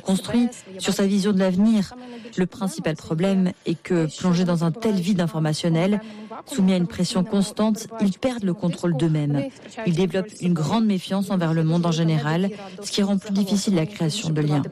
construit sur sa vision de l'avenir. Le principal problème est que, plongés dans un tel vide informationnel, soumis à une pression constante, ils perdent le contrôle d'eux-mêmes. Ils développent une grande méfiance envers le monde en général, ce qui rend plus difficile la création de liens.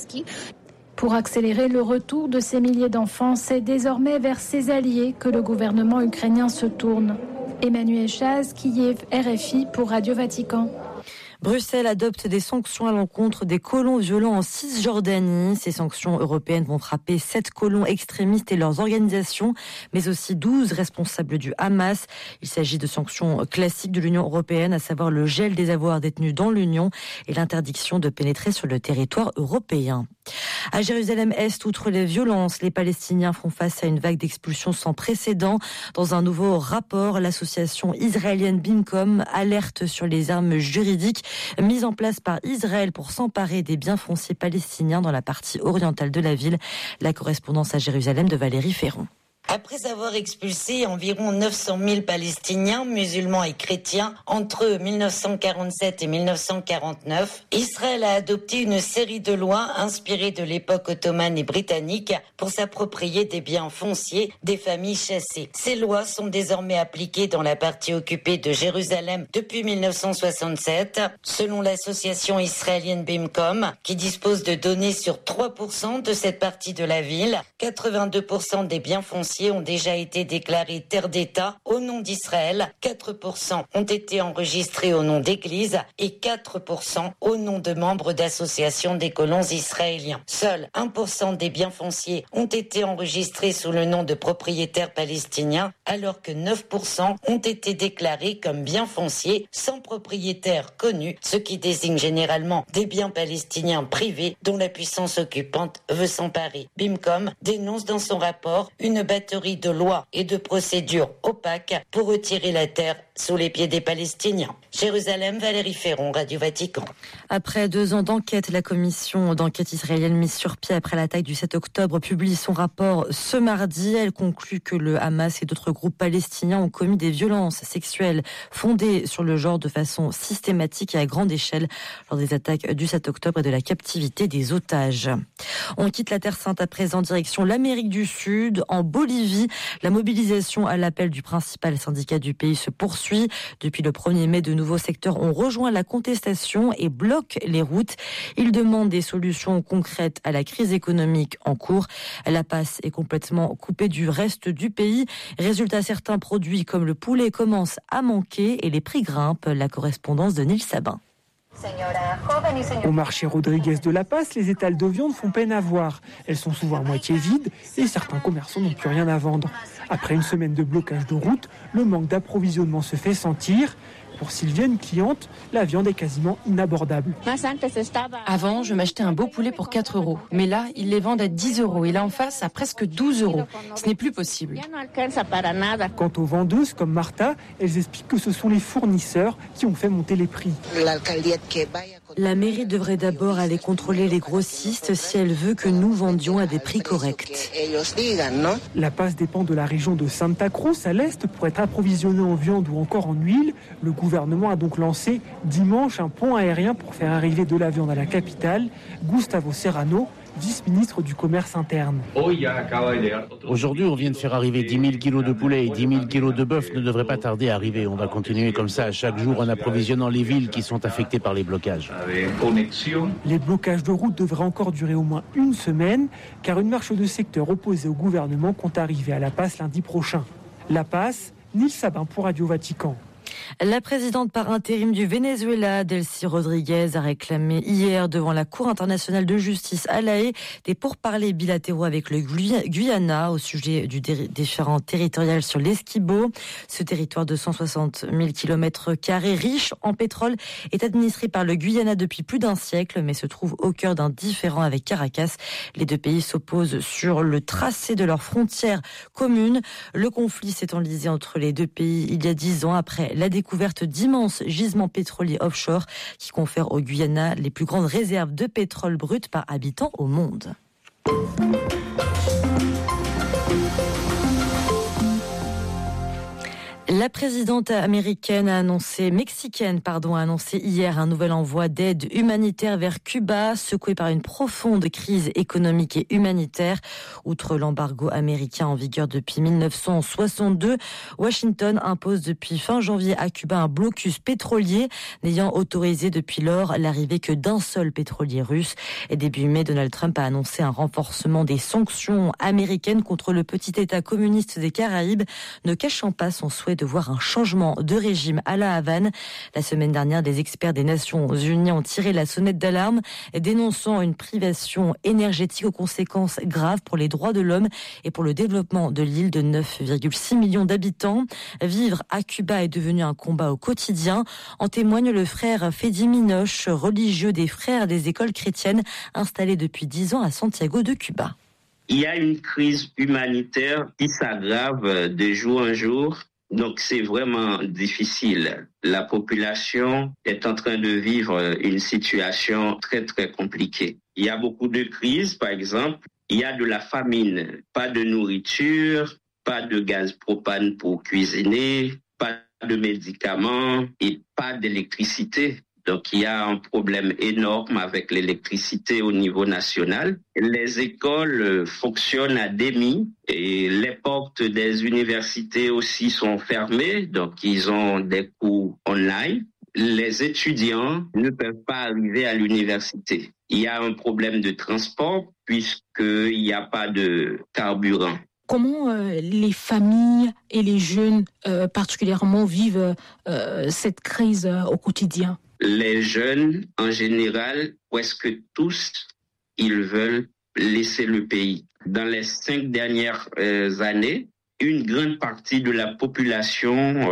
Pour accélérer le retour de ces milliers d'enfants, c'est désormais vers ses alliés que le gouvernement ukrainien se tourne. Emmanuel Chaz, Kiev, RFI pour Radio Vatican. Bruxelles adopte des sanctions à l'encontre des colons violents en Cisjordanie. Ces sanctions européennes vont frapper 7 colons extrémistes et leurs organisations, mais aussi 12 responsables du Hamas. Il s'agit de sanctions classiques de l'Union européenne, à savoir le gel des avoirs détenus dans l'Union et l'interdiction de pénétrer sur le territoire européen. À Jérusalem-Est, outre les violences, les Palestiniens font face à une vague d'expulsions sans précédent. Dans un nouveau rapport, l'association israélienne BIMCOM alerte sur les armes juridiques mises en place par Israël pour s'emparer des biens fonciers palestiniens dans la partie orientale de la ville. La correspondance à Jérusalem de Valérie Ferron. Après avoir expulsé environ 900 000 Palestiniens, musulmans et chrétiens, entre 1947 et 1949, Israël a adopté une série de lois inspirées de l'époque ottomane et britannique pour s'approprier des biens fonciers des familles chassées. Ces lois sont désormais appliquées dans la partie occupée de Jérusalem depuis 1967. Selon l'association israélienne BIMCOM, qui dispose de données sur 3% de cette partie de la ville, 82% des biens fonciers ont déjà été déclarés terre d'État au nom d'Israël, 4% ont été enregistrés au nom d'églises et 4% au nom de membres d'associations des colons israéliens. Seul 1% des biens fonciers ont été enregistrés sous le nom de propriétaires palestiniens, alors que 9% ont été déclarés comme biens fonciers sans propriétaire connu, ce qui désigne généralement des biens palestiniens privés dont la puissance occupante veut s'emparer. BIMCOM dénonce dans son rapport une batterie de lois et de procédures opaques pour retirer la terre sous les pieds des Palestiniens. Jérusalem, Valérie Ferron, Radio Vatican. Après 2 ans d'enquête, la commission d'enquête israélienne mise sur pied après l'attaque du 7 octobre publie son rapport ce mardi. Elle conclut que le Hamas et d'autres groupes palestiniens ont commis des violences sexuelles fondées sur le genre de façon systématique et à grande échelle lors des attaques du 7 octobre et de la captivité des otages. On quitte la Terre Sainte à présent direction l'Amérique du Sud. En Bolivie, la mobilisation à l'appel du principal syndicat du pays se poursuit. Depuis le 1er mai, de nouveaux secteurs ont rejoint la contestation et bloquent les routes. Ils demandent des solutions concrètes à la crise économique en cours. La Paz est complètement coupée du reste du pays. Résultat, certains produits comme le poulet commencent à manquer et les prix grimpent. La correspondance de Nils Sabin. Au marché Rodriguez de La Paz, les étals de viande font peine à voir. Elles sont souvent à moitié vides et certains commerçants n'ont plus rien à vendre. Après une semaine de blocage de route, le manque d'approvisionnement se fait sentir. Pour Sylviane, cliente, la viande est quasiment inabordable. Avant, je m'achetais un beau poulet pour 4 €. Mais là, ils les vendent à 10 € et là en face, à presque 12 €. Ce n'est plus possible. Quant aux vendeuses comme Martha, elles expliquent que ce sont les fournisseurs qui ont fait monter les prix. La mairie devrait d'abord aller contrôler les grossistes si elle veut que nous vendions à des prix corrects. La Paz dépend de la région de Santa Cruz à l'est pour être approvisionnée en viande ou encore en huile. Le gouvernement a donc lancé dimanche un pont aérien pour faire arriver de la viande à la capitale. Gustavo Serrano, vice-ministre du commerce interne. Aujourd'hui, on vient de faire arriver 10 000 kilos de poulet et 10 000 kilos de bœuf ne devraient pas tarder à arriver. On va continuer comme ça chaque jour en approvisionnant les villes qui sont affectées par les blocages. Les blocages de route devraient encore durer au moins une semaine, car une marche de secteur opposée au gouvernement compte arriver à La Paz lundi prochain. La Paz, Nils Sabin pour Radio Vatican. La présidente par intérim du Venezuela, Delcy Rodriguez, a réclamé hier devant la Cour internationale de justice à La Haye des pourparlers bilatéraux avec le Guyana au sujet du différend territorial sur l'Esquibo. Ce territoire de 160 000 km² riche en pétrole est administré par le Guyana depuis plus d'un siècle, mais se trouve au cœur d'un différend avec Caracas. Les deux pays s'opposent sur le tracé de leurs frontières communes. Le conflit s'est enlisé entre les deux pays il y a 10 ans après la découverte d'immenses gisements pétroliers offshore qui confèrent au Guyana les plus grandes réserves de pétrole brut par habitant au monde. La présidente mexicaine a annoncé hier un nouvel envoi d'aide humanitaire vers Cuba, secoué par une profonde crise économique et humanitaire. Outre l'embargo américain en vigueur depuis 1962, Washington impose depuis fin janvier à Cuba un blocus pétrolier, n'ayant autorisé depuis lors l'arrivée que d'un seul pétrolier russe. Et début mai, Donald Trump a annoncé un renforcement des sanctions américaines contre le petit État communiste des Caraïbes, ne cachant pas son souhait de voir un changement de régime à La Havane. La semaine dernière, des experts des Nations Unies ont tiré la sonnette d'alarme, dénonçant une privation énergétique aux conséquences graves pour les droits de l'homme et pour le développement de l'île de 9,6 millions d'habitants. Vivre à Cuba est devenu un combat au quotidien. En témoigne le frère Fedi Minoche, religieux des frères des écoles chrétiennes, installé depuis 10 ans à Santiago de Cuba. Il y a une crise humanitaire qui s'aggrave de jour en jour. Donc c'est vraiment difficile. La population est en train de vivre une situation très très compliquée. Il y a beaucoup de crises, par exemple. Il y a de la famine, pas de nourriture, pas de gaz propane pour cuisiner, pas de médicaments et pas d'électricité. Donc, il y a un problème énorme avec l'électricité au niveau national. Les écoles fonctionnent à demi et les portes des universités aussi sont fermées. Donc, ils ont des cours online. Les étudiants ne peuvent pas arriver à l'université. Il y a un problème de transport puisqu'il n'y a pas de carburant. Comment les familles et les jeunes particulièrement vivent cette crise au quotidien ? Les jeunes, en général, presque tous, ils veulent laisser le pays. Dans les 5 dernières années, une grande partie de la population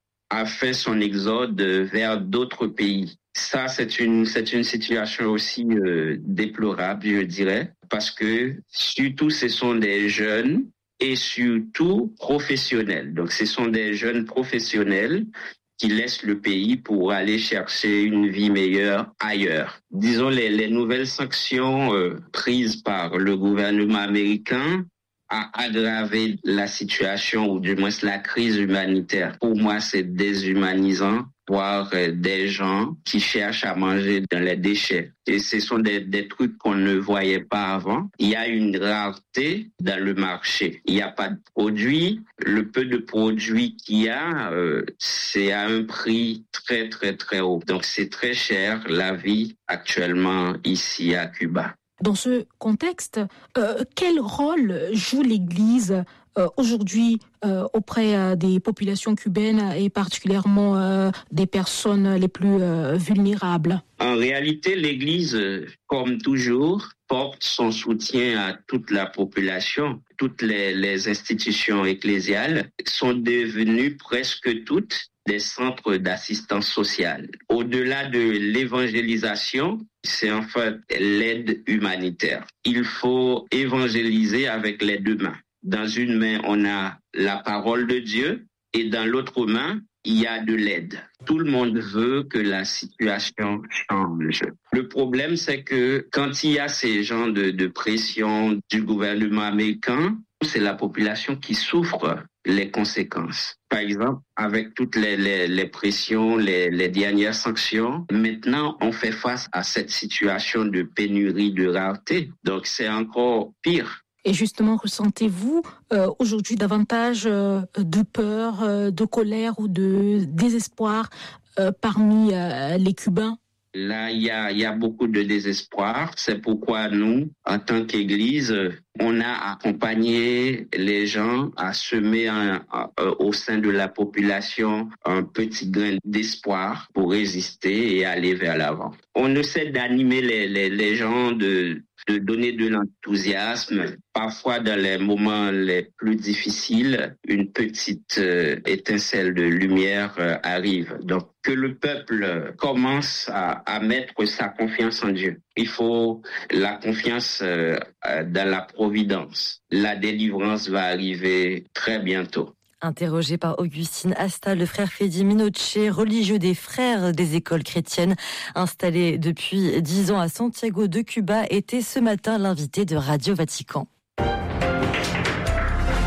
a fait son exode vers d'autres pays. Ça, c'est une situation aussi déplorable, je dirais, parce que surtout, ce sont des jeunes et surtout professionnels. Donc, ce sont des jeunes professionnels qui laissent le pays pour aller chercher une vie meilleure ailleurs. Disons, les nouvelles sanctions prises par le gouvernement américain a aggravé la situation, ou du moins la crise humanitaire. Pour moi, c'est déshumanisant voir des gens qui cherchent à manger dans les déchets. Et ce sont des trucs qu'on ne voyait pas avant. Il y a une rareté dans le marché. Il n'y a pas de produits. Le peu de produits qu'il y a, c'est à un prix très, très, très haut. Donc, c'est très cher, la vie actuellement ici à Cuba. Dans ce contexte, quel rôle joue l'Église aujourd'hui auprès des populations cubaines et particulièrement des personnes les plus vulnérables ? En réalité, l'Église, comme toujours, porte son soutien à toute la population. Toutes les institutions ecclésiales sont devenues presque toutes des centres d'assistance sociale. Au-delà de l'évangélisation, c'est en fait l'aide humanitaire. Il faut évangéliser avec les 2 mains. Dans une main, on a la parole de Dieu et dans l'autre main, il y a de l'aide. Tout le monde veut que la situation change. Le problème, c'est que quand il y a ces genres de pression du gouvernement américain, c'est la population qui souffre les conséquences. Par exemple, avec toutes les pressions, les dernières sanctions, maintenant, on fait face à cette situation de pénurie, de rareté. Donc, c'est encore pire. Et justement, ressentez-vous aujourd'hui davantage de peur, de colère ou de désespoir parmi les Cubains ? Là, il y a beaucoup de désespoir. C'est pourquoi nous, en tant qu'Église, on a accompagné les gens à semer au sein de la population un petit grain d'espoir pour résister et aller vers l'avant. On essaie d'animer les gens, de donner de l'enthousiasme. Parfois, dans les moments les plus difficiles, une petite étincelle de lumière arrive. Donc, que le peuple commence à mettre sa confiance en Dieu. Il faut la confiance dans la providence. La délivrance va arriver très bientôt. Interrogé par Augustine Asta, le frère Fedi Minoche, religieux des frères des écoles chrétiennes, installé depuis 10 ans à Santiago de Cuba, était ce matin l'invité de Radio Vatican.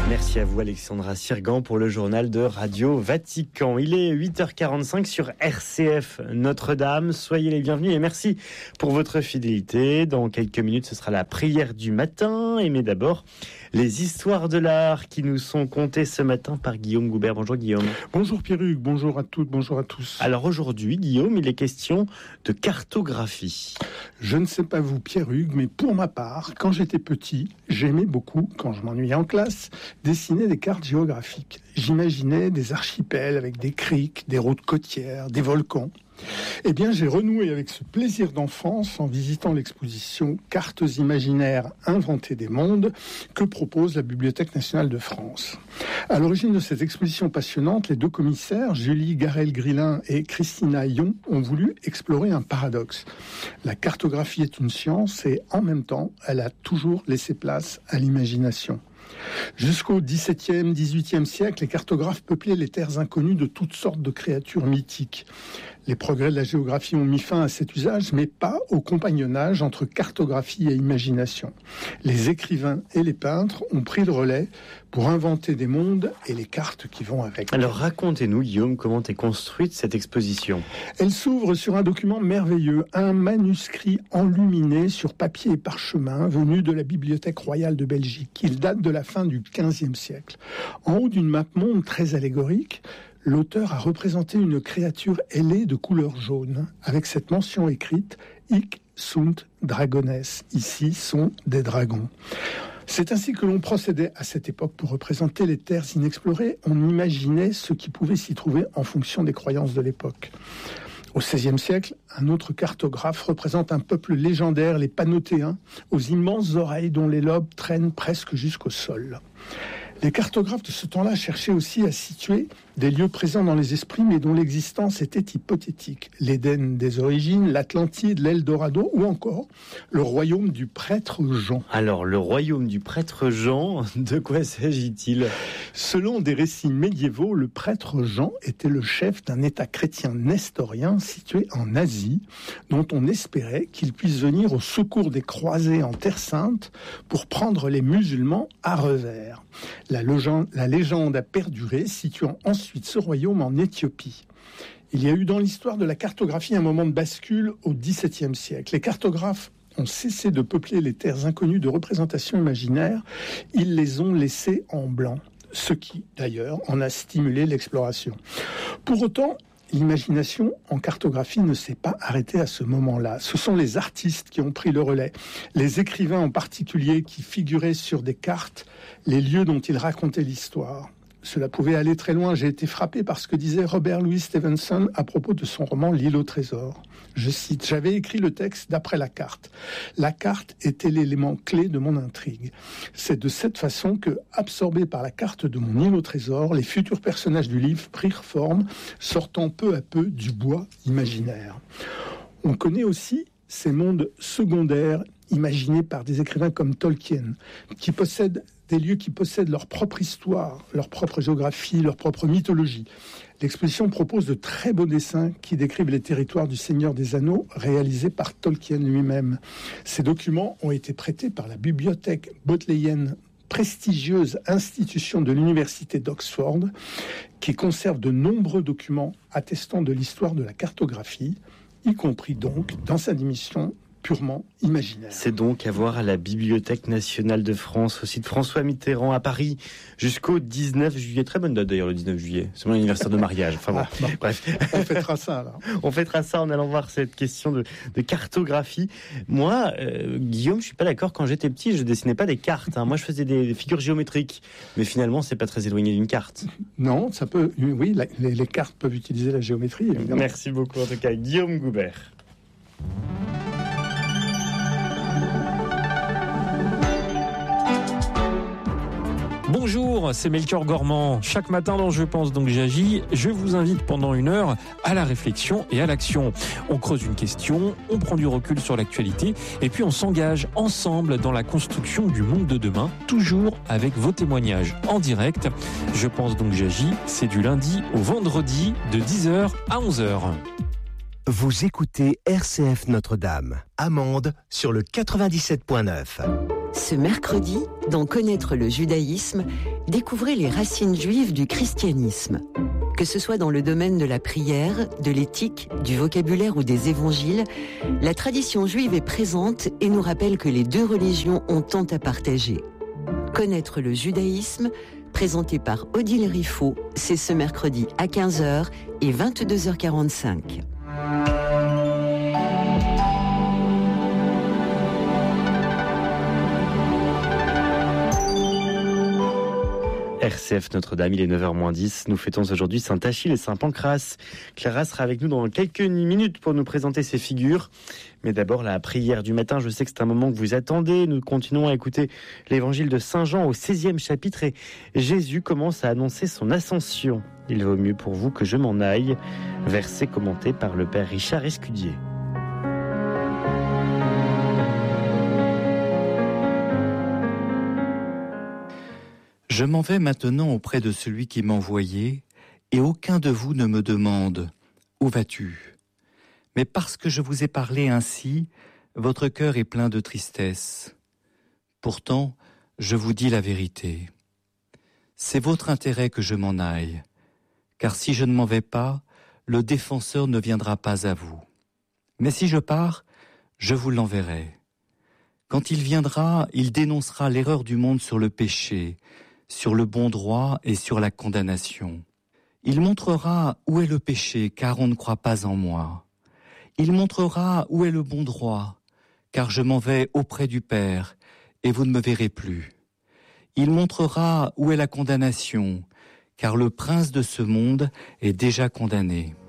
Merci à vous Alexandra Sirgan pour le journal de Radio Vatican. Il est 8h45 sur RCF Notre-Dame. Soyez les bienvenus et merci pour votre fidélité. Dans quelques minutes, ce sera la prière du matin. Mais d'abord, les histoires de l'art qui nous sont contées ce matin par Guillaume Goubert. Bonjour Guillaume. Bonjour Pierruc, bonjour à toutes, bonjour à tous. Alors aujourd'hui, Guillaume, il est question de cartographie. Je ne sais pas vous Pierruc, mais pour ma part, quand j'étais petit, j'aimais beaucoup, quand je m'ennuyais en classe, dessiner des cartes géographiques. J'imaginais des archipels avec des criques, des routes côtières, des volcans. Eh bien, j'ai renoué avec ce plaisir d'enfance en visitant l'exposition « Cartes imaginaires inventées des mondes » que propose la Bibliothèque nationale de France. À l'origine de cette exposition passionnante, les deux commissaires, Julie Garel-Grillin et Christina Yon, ont voulu explorer un paradoxe. La cartographie est une science et, en même temps, elle a toujours laissé place à l'imagination. Jusqu'au XVIIe, XVIIIe siècle, les cartographes peuplaient les terres inconnues de toutes sortes de créatures mythiques. Les progrès de la géographie ont mis fin à cet usage, mais pas au compagnonnage entre cartographie et imagination. Les écrivains et les peintres ont pris le relais pour inventer des mondes et les cartes qui vont avec. Alors racontez-nous, Guillaume, comment est construite cette exposition ? Elle s'ouvre sur un document merveilleux, un manuscrit enluminé sur papier et parchemin venu de la Bibliothèque royale de Belgique. Il date de la fin du XVe siècle. En haut d'une map monde très allégorique, l'auteur a représenté une créature ailée de couleur jaune, avec cette mention écrite « Hic sunt dragones », ici sont des dragons. C'est ainsi que l'on procédait à cette époque pour représenter les terres inexplorées. On imaginait ce qui pouvait s'y trouver en fonction des croyances de l'époque. Au XVIe siècle, un autre cartographe représente un peuple légendaire, les Panotéens, aux immenses oreilles dont les lobes traînent presque jusqu'au sol. Les cartographes de ce temps-là cherchaient aussi à situer des lieux présents dans les esprits, mais dont l'existence était hypothétique. L'Éden des origines, l'Atlantide, l'Eldorado, ou encore le royaume du prêtre Jean. Alors, le royaume du prêtre Jean, de quoi s'agit-il ? Selon des récits médiévaux, le prêtre Jean était le chef d'un État chrétien nestorien situé en Asie, dont on espérait qu'il puisse venir au secours des croisés en Terre Sainte pour prendre les musulmans à revers. La légende a perduré, situant ensuite ce royaume en Éthiopie. Il y a eu dans l'histoire de la cartographie un moment de bascule au XVIIe siècle. Les cartographes ont cessé de peupler les terres inconnues de représentation imaginaire. Ils les ont laissées en blanc, ce qui, d'ailleurs, en a stimulé l'exploration. Pour autant, l'imagination en cartographie ne s'est pas arrêtée à ce moment-là. Ce sont les artistes qui ont pris le relais. Les écrivains en particulier qui figuraient sur des cartes les lieux dont ils racontaient l'histoire. Cela pouvait aller très loin. J'ai été frappé par ce que disait Robert Louis Stevenson à propos de son roman « L'île au trésor ». Je cite, « J'avais écrit le texte d'après la carte. La carte était l'élément clé de mon intrigue. C'est de cette façon que, absorbés par la carte de mon île au trésor, les futurs personnages du livre prirent forme, sortant peu à peu du bois imaginaire. » On connaît aussi ces mondes secondaires imaginés par des écrivains comme Tolkien, qui possèdent des lieux qui possèdent leur propre histoire, leur propre géographie, leur propre mythologie. L'exposition propose de très beaux dessins qui décrivent les territoires du Seigneur des Anneaux, réalisés par Tolkien lui-même. Ces documents ont été prêtés par la bibliothèque bodléienne, prestigieuse institution de l'université d'Oxford, qui conserve de nombreux documents attestant de l'histoire de la cartographie, y compris donc dans sa dimension purement imaginaire. C'est donc à voir à la Bibliothèque nationale de France, au site François Mitterrand à Paris, jusqu'au 19 juillet. Très bonne date d'ailleurs, le 19 juillet. C'est mon anniversaire de mariage. Enfin bon, bref. On fêtera ça, alors. On fêtera ça en allant voir cette question de cartographie. Moi, Guillaume, je suis pas d'accord. Quand j'étais petit, je dessinais pas des cartes. Moi, je faisais des figures géométriques. Mais finalement, c'est pas très éloigné d'une carte. Non, ça peut. Oui, les cartes peuvent utiliser la géométrie, évidemment. Merci beaucoup, en tout cas, Guillaume Goubert. Bonjour, c'est Melchior Gormand. Chaque matin dans Je pense donc j'agis, je vous invite pendant 1 heure à la réflexion et à l'action. On creuse une question, on prend du recul sur l'actualité et puis on s'engage ensemble dans la construction du monde de demain, toujours avec vos témoignages en direct. Je pense donc j'agis, c'est du lundi au vendredi de 10h à 11h. Vous écoutez RCF Notre-Dame, Amande sur le 97.9. Ce mercredi, dans Connaître le judaïsme, découvrez les racines juives du christianisme. Que ce soit dans le domaine de la prière, de l'éthique, du vocabulaire ou des évangiles, la tradition juive est présente et nous rappelle que les deux religions ont tant à partager. Connaître le judaïsme, présenté par Odile Riffaut, c'est ce mercredi à 15h et 22h45. RCF Notre-Dame, il est 9h-10. Nous fêtons aujourd'hui Saint-Achille et Saint-Pancrace. Clara sera avec nous dans quelques minutes pour nous présenter ses figures. Mais d'abord, la prière du matin. Je sais que c'est un moment que vous attendez. Nous continuons à écouter l'évangile de Saint Jean au 16e chapitre et Jésus commence à annoncer son ascension. Il vaut mieux pour vous que je m'en aille. Verset commenté par le Père Richard Escudier. Je m'en vais maintenant auprès de celui qui m'a envoyé, et aucun de vous ne me demande « Où vas-tu » Mais parce que je vous ai parlé ainsi, votre cœur est plein de tristesse. Pourtant, je vous dis la vérité. C'est votre intérêt que je m'en aille, car si je ne m'en vais pas, le défenseur ne viendra pas à vous. Mais si je pars, je vous l'enverrai. Quand il viendra, il dénoncera l'erreur du monde sur le péché, sur le bon droit et sur la condamnation. Il montrera où est le péché, car on ne croit pas en moi. Il montrera où est le bon droit, car je m'en vais auprès du Père, et vous ne me verrez plus. Il montrera où est la condamnation, car le prince de ce monde est déjà condamné.